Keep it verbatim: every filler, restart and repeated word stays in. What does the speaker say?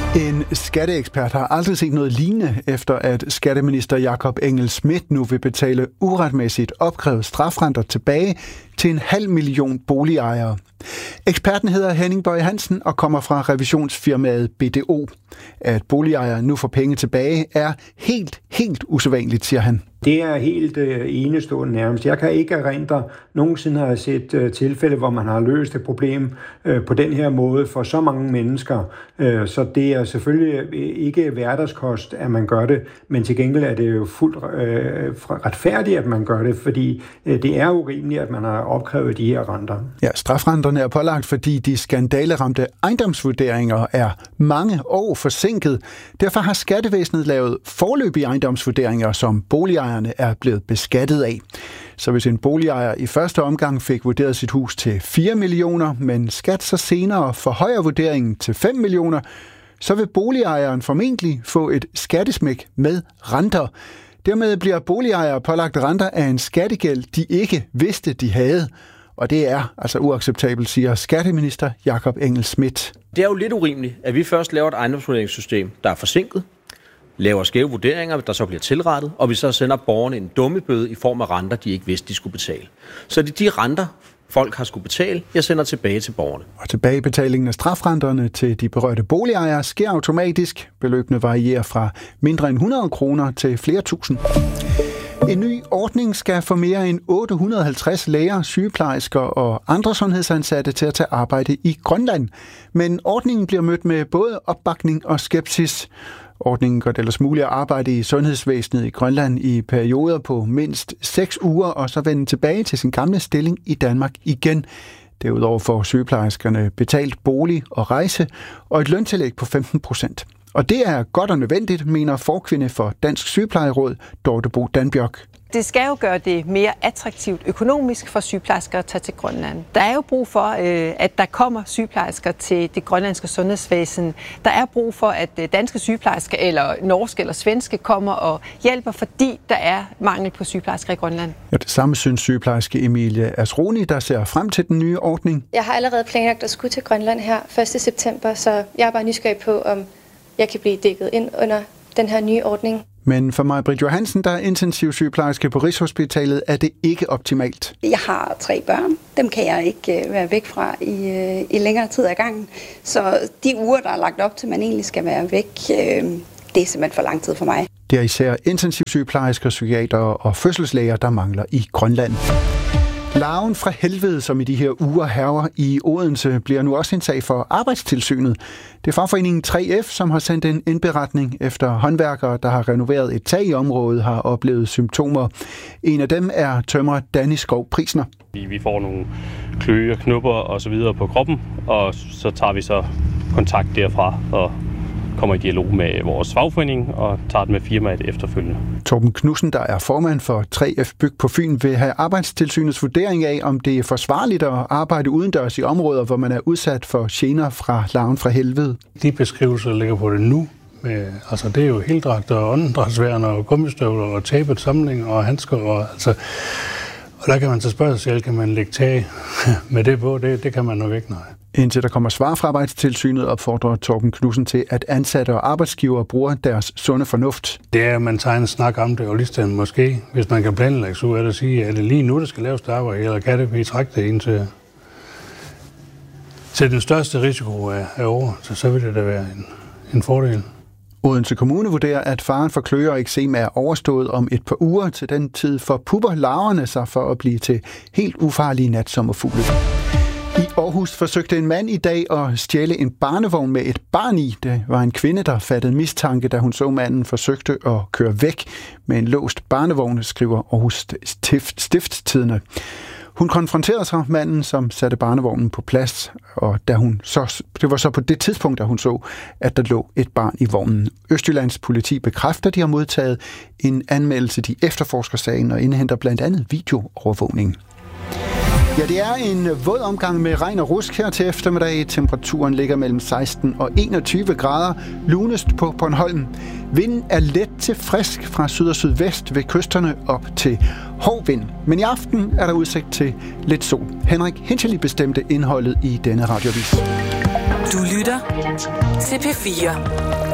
En skatteekspert har aldrig set noget lignende, efter at skatteminister Jakob Engel-Schmidt nu vil betale uretmæssigt opkrævet strafrenter tilbage til en halv million boligejere. Eksperten hedder Henning Bøje Hansen og kommer fra revisionsfirmaet B D O. At boligejere nu får penge tilbage er helt, helt usædvanligt, siger han. Det er helt øh, enestående nærmest. Jeg kan ikke erindre, nogensinde har jeg set øh, tilfælde, hvor man har løst et problem øh, på den her måde for så mange mennesker. Øh, så det er selvfølgelig ikke hverdagskost, at man gør det, men til gengæld er det jo fuldt øh, retfærdigt, at man gør det, fordi øh, det er urimeligt, at man har opkrævet de her renter. Ja, strafrenterne er pålagt, fordi de skandaleramte ejendomsvurderinger er mange år forsinket. Derfor har skattevæsenet lavet foreløbige ejendomsvurderinger, som boligejerne er blevet beskattet af. Så hvis en boligejer i første omgang fik vurderet sit hus til fire millioner, men skat så senere forhøjer vurderingen til fem millioner, så vil boligejeren formentlig få et skattesmæk med renter. Dermed bliver boligejere pålagt renter af en skattegæld, de ikke vidste, de havde. Og det er altså uacceptabelt, siger skatteminister Jakob Engel-Schmidt. Det er jo lidt urimeligt, at vi først laver et ejendomsvurderingssystem, der er forsinket, laver skæve vurderinger, der så bliver tilrettet, og vi så sender borgerne en dummebøde i form af renter, de ikke vidste, de skulle betale. Så det er de renter, folk har skulle betale, jeg sender tilbage til borgerne. Og tilbagebetalingen af strafrenterne til de berørte boligejere sker automatisk. Beløbene varierer fra mindre end hundrede kroner til flere tusind. En ny ordning skal få mere end otte hundrede og halvtreds læger, sygeplejersker og andre sundhedsansatte til at tage arbejde i Grønland. Men ordningen bliver mødt med både opbakning og skepsis. Ordningen gør det ellers muligt at arbejde i sundhedsvæsenet i Grønland i perioder på mindst seks uger, og så vende tilbage til sin gamle stilling i Danmark igen. Derudover får sygeplejerskerne betalt bolig og rejse og et løntillæg på femten procent. Og det er godt og nødvendigt, mener forkvinde for Dansk Sygeplejeråd, Dorte Bo Danbjørk. Det skal jo gøre det mere attraktivt økonomisk for sygeplejersker at tage til Grønland. Der er jo brug for, at der kommer sygeplejersker til det grønlandske sundhedsvæsen. Der er brug for, at danske sygeplejersker eller norske eller svenske kommer og hjælper, fordi der er mangel på sygeplejersker i Grønland. Ja, det samme synes sygeplejerske Emilie Asroni, der ser frem til den nye ordning. Jeg har allerede planlagt at skulle til Grønland her første september, så jeg er bare nysgerrig på, om jeg kan blive dækket ind under den her nye ordning. Men for Maj-Britt Johansen, der er intensivsygeplejerske på Rigshospitalet, er det ikke optimalt. Jeg har tre børn. Dem kan jeg ikke være væk fra i, i længere tid ad gangen. Så de uger, der er lagt op til, at man egentlig skal være væk, det er simpelthen for lang tid for mig. Det er især intensivsygeplejersker, psykiater og fødselslæger, der mangler i Grønland. Larven fra helvede, som i de her uger hærger i Odense, bliver nu også en sag for Arbejdstilsynet. Det er fagforeningen tre F, som har sendt en indberetning efter håndværkere, der har renoveret et tag i området, har oplevet symptomer. En af dem er tømrer Danny Skov Prisner. Vi får nogle kløe og knupper og så videre på kroppen, og så tager vi så kontakt derfra og kommer i dialog med vores fagforening og tager det med firmaet efterfølgende. Torben Knudsen, der er formand for tre F Byg på Fyn, vil have Arbejdstilsynets vurdering af, om det er forsvarligt at arbejde udendørs i områder, hvor man er udsat for gener fra larven fra helvede. De beskrivelser, der ligger på det nu, med, altså det er jo heldragter og åndedrætsværn og gummistøvler og tabet samling og handsker. Og, altså, og der kan man så spørge sig selv, kan man lægge tag med det på? Det, det kan man nok ikke, nej. Indtil der kommer svar fra Arbejdstilsynet, opfordrer Torben Knudsen til, at ansatte og arbejdsgivere bruger deres sunde fornuft. Det er, at man tager en snak om det, og lige måske, hvis man kan planlægge så er det at sige, er det lige nu, der skal laves det arbejde, eller kan det blive trækket ind til, til den største risiko af, af over, så, så vil det da være en, en fordel. Odense Kommune vurderer, at faren for kløer og eksem er overstået om et par uger. Til den tid forpupper larverne sig for at blive til helt ufarlige natsommerfugle. I Aarhus forsøgte en mand i dag at stjæle en barnevogn med et barn i. Det var en kvinde, der fattede mistanke, da hun så manden forsøgte at køre væk med en låst barnevogn, skriver Aarhus Stiftstidende. Hun konfronterede sig manden, som satte barnevognen på plads, og da hun så, det var så på det tidspunkt, da hun så, at der lå et barn i vognen. Østjyllands politi bekræfter, at de har modtaget en anmeldelse. De efterforsker sagen og indhenter blandt andet videoovervågning. Ja, det er en våd omgang med regn og rusk her til eftermiddag. Temperaturen ligger mellem seksten og enogtyve grader. Lunest på Bornholm. Vinden er let til frisk fra syd og sydvest ved kysterne op til hård vind. Men i aften er der udsigt til lidt sol. Henrik Hinchely bestemte indholdet i denne radioavis. Du lytter til P fire.